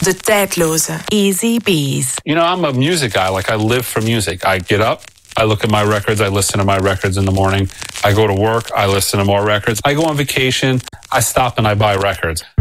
De tijdloze Easy Bees. You know, I'm a music guy. Like, I live for music. I get up, I look at my records, I listen to my records in the morning. I go to work, I listen to more records. I go on vacation, I stop and I buy records.